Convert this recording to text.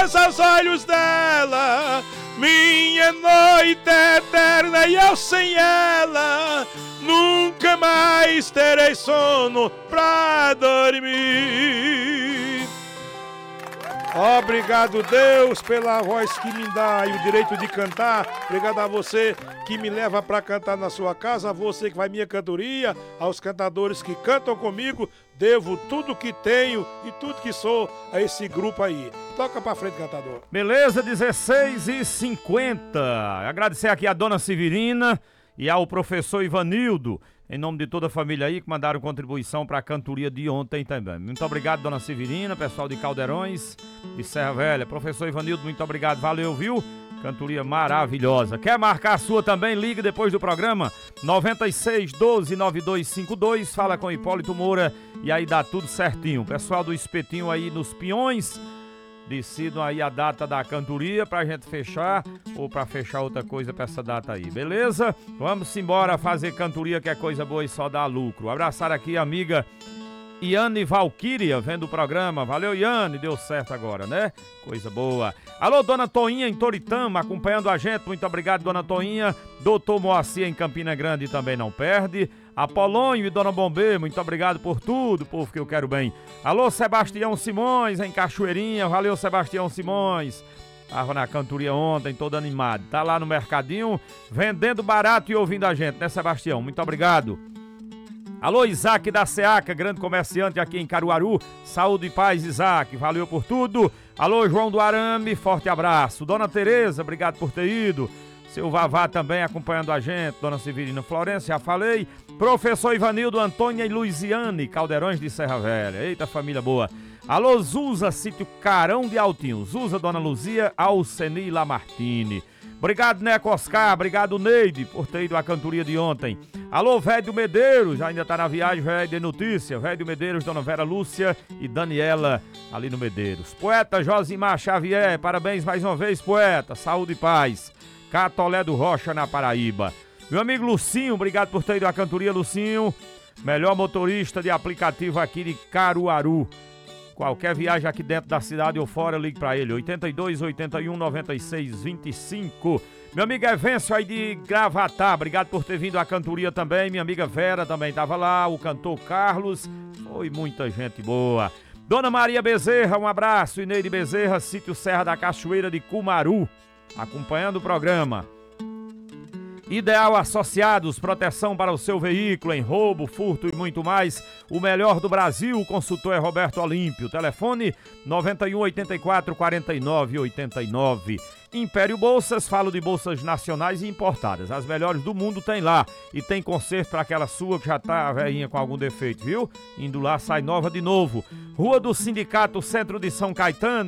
vejo os olhos dela, minha noite eterna, e eu sem ela nunca mais terei sono pra dormir. Obrigado, Deus, pela voz que me dá e o direito de cantar. Obrigado a você que me leva para cantar na sua casa, a você que vai minha cantoria, aos cantadores que cantam comigo. Devo tudo que tenho e tudo que sou a esse grupo aí. Toca pra frente, cantador. Beleza, 16h50. Agradecer aqui a dona Severina e ao professor Ivanildo, em nome de toda a família aí, que mandaram contribuição para a cantoria de ontem também. Muito obrigado, dona Severina, pessoal de Caldeirões, de Serra Velha. Professor Ivanildo, muito obrigado, valeu, viu? Cantoria maravilhosa. Quer marcar a sua também? Ligue depois do programa 96 12 9252. Fala com Hipólito Moura e aí dá tudo certinho. Pessoal do Espetinho aí nos Peões, decidam aí a data da cantoria pra gente fechar ou pra fechar outra coisa pra essa data aí, beleza? Vamos embora fazer cantoria, que é coisa boa e só dá lucro. Abraçar aqui a amiga Iane Valquíria, vendo o programa. Valeu, Iane, deu certo agora, né? Coisa boa. Alô, dona Toinha em Toritama, acompanhando a gente. Muito obrigado, dona Toinha. Doutor Moacir em Campina Grande também não perde. Apolônio e dona Bombê, muito obrigado por tudo, povo que eu quero bem. Alô, Sebastião Simões em Cachoeirinha. Valeu, Sebastião Simões. Tava na cantoria ontem, todo animado. Tá lá no mercadinho, vendendo barato e ouvindo a gente, né, Sebastião? Muito obrigado. Alô, Isaac da Seaca, grande comerciante aqui em Caruaru. Saúde e paz, Isaac, valeu por tudo. Alô, João do Arame, forte abraço. Dona Tereza, obrigado por ter ido. Seu Vavá também acompanhando a gente. Dona Severina Florença, já falei. Professor Ivanildo, Antônia e Luiziane, Caldeirões de Serra Velha. Eita, família boa. Alô, Zuza, sítio Carão de Altinho. Zuza, dona Luzia, Alceni Lamartine. Obrigado, Neco Oscar, obrigado, Neide, por ter ido à cantoria de ontem. Alô, Velho Medeiros, ainda tá na viagem, velho de notícia. Velho Medeiros, dona Vera Lúcia e Daniela, ali no Medeiros. Poeta Josimar Xavier, parabéns mais uma vez, poeta. Saúde e paz. Catolé do Rocha, na Paraíba. Meu amigo Lucinho, obrigado por ter ido à cantoria, Lucinho. Melhor motorista de aplicativo aqui de Caruaru. Qualquer viagem aqui dentro da cidade ou fora, ligue pra ele, 82 81 96 25. Meu amigo Evêncio aí de Gravatá, obrigado por ter vindo à cantoria também. Minha amiga Vera também estava lá, o cantor Carlos, foi muita gente boa. Dona Maria Bezerra, um abraço. Ineide Bezerra, sítio Serra da Cachoeira de Cumaru, acompanhando o programa. Ideal Associados, proteção para o seu veículo em roubo, furto e muito mais. O melhor do Brasil, o consultor é Roberto Olímpio. Telefone 91 84 49 89. Império Bolsas, falo de bolsas nacionais e importadas. As melhores do mundo tem lá. E tem conserto para aquela sua que já tá velhinha com algum defeito, viu? Indo lá, sai nova de novo. Rua do Sindicato, centro de São Caetano.